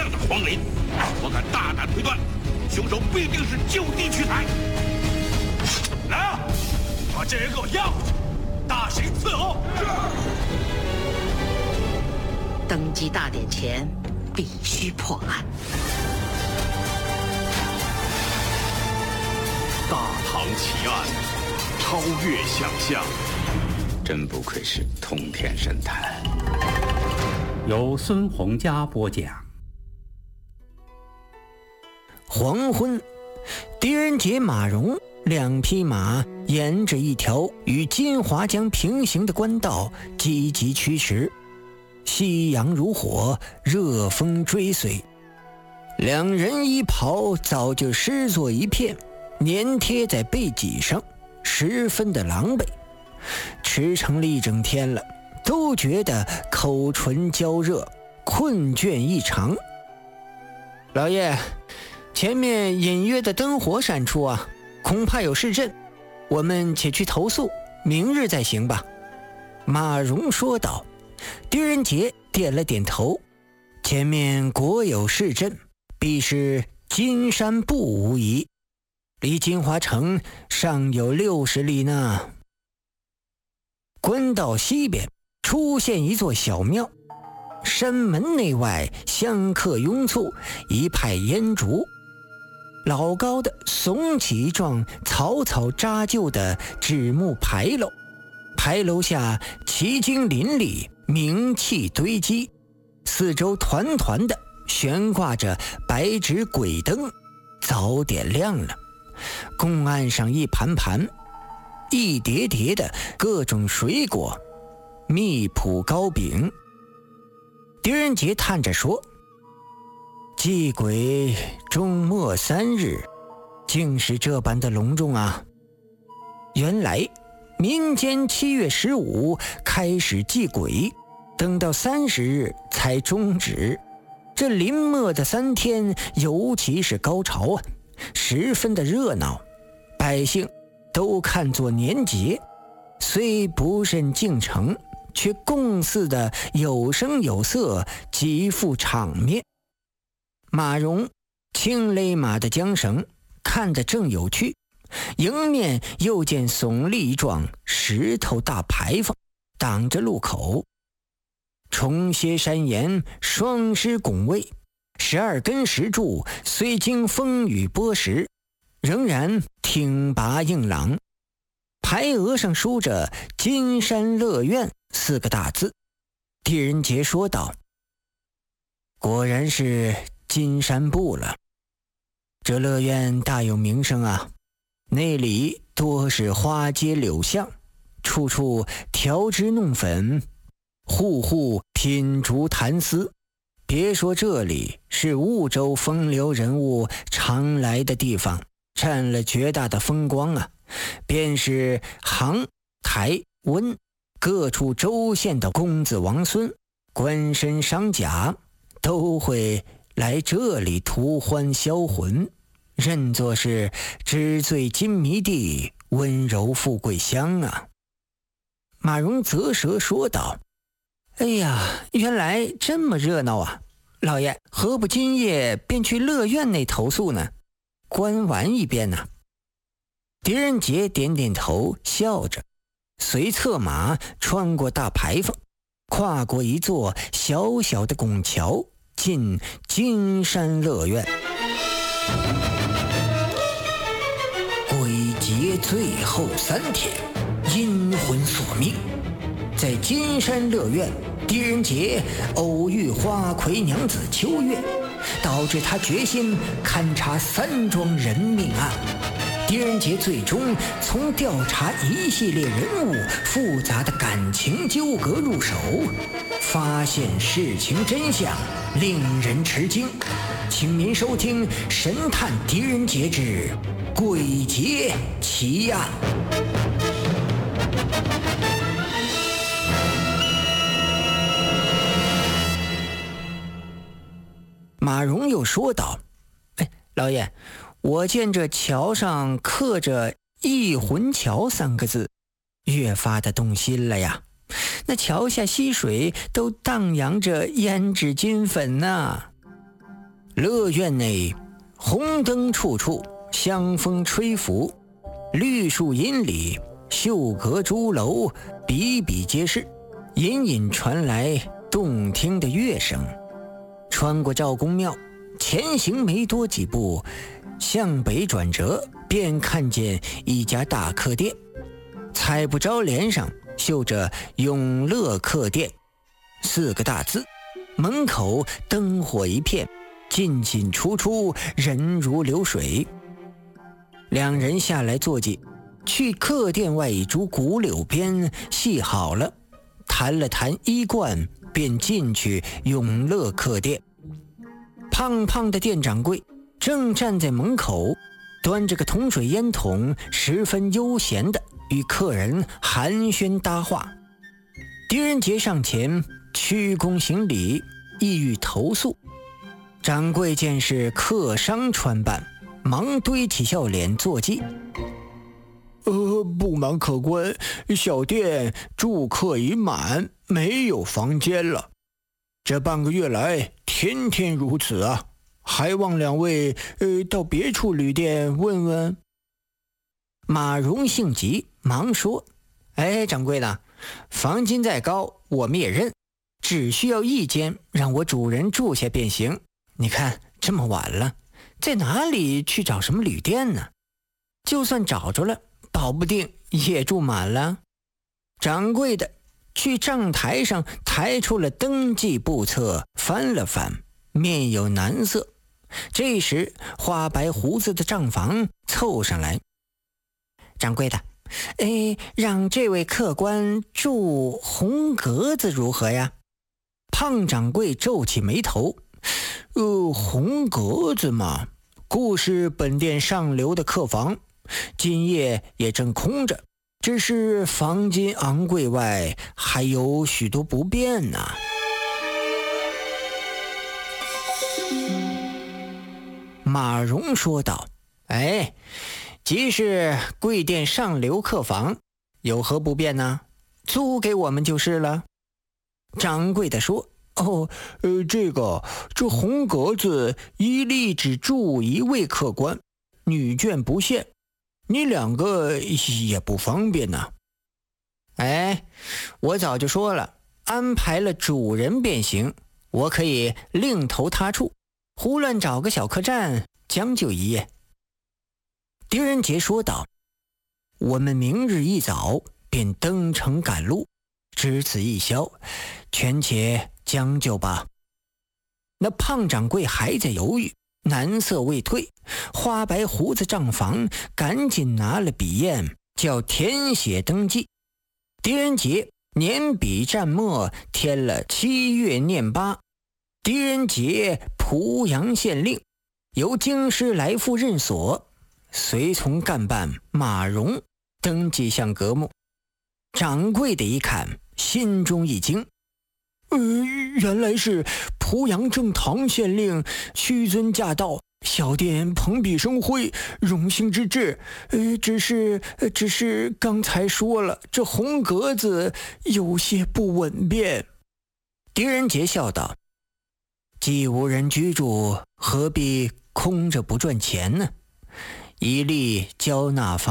样的荒林，我敢大胆推断，凶手必定是就地取材。来啊，把这人给我押回去，大刑伺候。 登基大典前必须破案。 大唐奇案，超越想象， 真不愧是通天神探。 由孙洪佳播讲。 黄昏，狄仁杰、马融两匹马沿着一条与金华江平行的官道积极驱驰，夕阳如火，热风追随，两人衣袍早就湿作一片，粘贴在背脊上，十分的狼狈。驰骋了一整天了，都觉得口唇焦热，困倦异常。老爷，前面隐约的灯火闪出啊，恐怕有市镇，我们且去投宿，明日再行吧。马融说道。狄仁杰点了点头，前面果有市镇，必是金山埠无疑，离金华城尚有60里呢。官道西边出现一座小庙，山门内外香客拥簇，一派烟烛。老高的耸起一幢草草扎就的纸木牌楼，牌楼下奇经林立，名器堆积，四周团团的悬挂着白纸鬼灯，早点亮了。供案上一盘盘一叠叠的各种水果，蜜脯糕饼。狄仁杰叹着说，祭鬼终末3日，竟是这般的隆重啊。原来民间7月15开始祭鬼，等到30日才终止。这临末的3天尤其是高潮啊，十分的热闹，百姓都看作年节，虽不甚敬诚，却共祀的有声有色，极富场面。马融轻勒马的缰绳，看得正有趣，迎面又见耸立一幢石头大牌坊，挡着路口。重歇山岩，双狮拱卫，12根石柱虽经风雨剥蚀，仍然挺拔硬朗。牌额上书着金山乐苑4个大字。狄仁杰说道，果然是金山埠了，这乐苑大有名声啊，那里多是花街柳巷，处处调脂弄粉，户户品竹谈丝。别说这里是婺州风流人物常来的地方，占了绝大的风光啊，便是杭、台、温各处州县的公子王孙、官绅商贾都会来这里图欢销魂，认作是纸醉金迷地，温柔富贵乡啊。马融啧舌说道，哎呀，原来这么热闹啊，老爷何不今夜便去乐苑内投宿呢，观玩一遍呢？狄仁杰点点头，笑着随策马穿过大牌坊，跨过一座小小的拱桥，进金山乐苑。鬼节最后3天，阴魂索命。在金山乐苑，狄仁杰偶遇花魁娘子秋月，导致他决心勘察3桩人命案。狄仁杰最终从调查一系列人物复杂的感情纠葛入手，发现事情真相，令人吃惊。请您收听《神探狄仁杰之鬼节奇案》。马融又说道，老爷，我见这桥上刻着翊魂桥3个字，越发的动心了呀。那桥下溪水都荡漾着胭脂金粉呐。 乐院内红灯处处，香风吹拂，绿树荫里，秀阁朱楼，比比皆是，隐隐传来动听的乐声。穿过赵公庙，前行没多几步，向北转折，便看见一家大客店，彩布招联上绣着永乐客店4个大字，门口灯火一片，进进出出，人如流水。两人下来坐骑，去客店外一株古柳边系好了，谈了谈衣冠，便进去永乐客店。胖胖的店掌柜正站在门口，端着个铜水烟筒，十分悠闲地与客人寒暄搭话。狄仁杰上前鞠躬行礼，意欲投诉。掌柜见是客商穿扮，忙堆起笑脸坐骑。 不瞒客官，小店住客已满，没有房间了。这半个月来，天天如此啊，还望两位到别处旅店问问。 马荣性急，忙说：掌柜的，房金再高我们也认，只需要一间让我主人住下便行。你看这么晚了，在哪里去找什么旅店呢？就算找着了，保不定也住满了。掌柜的去账台上抬出了登记簿册，翻了翻，面有难色。这时花白胡子的账房凑上来：掌柜的，让这位客官住红格子如何呀？胖掌柜皱起眉头： 红格子嘛，故是本店上流的客房，今夜也正空着，只是房金昂贵外，还有许多不便呢。 马荣说道：即是贵店上流客房，有何不便呢？租给我们就是了。掌柜的说： 这红格子一例只住一位客官，女眷不限，你两个也不方便呢。 我早就说了，安排了主人便行，我可以另投他处，胡乱找个小客栈将就一夜。狄仁杰说道：我们明日一早便登城赶路，只此一宵，权且将就吧。那胖掌柜还在犹豫，难色未退，花白胡子账房赶紧拿了笔砚，叫填写登记。狄仁杰年笔蘸墨填了7月念8，狄仁杰濮阳县令，由京师来复任所，随从干办马荣登记项阁目。掌柜的一看，心中一惊： 原来是濮阳正堂县令屈尊驾到，小店蓬荜生辉，荣幸之至。只是刚才说了，这红格子有些不稳便。 狄仁杰笑道：既无人居住，何必空着不赚钱呢？一例交纳房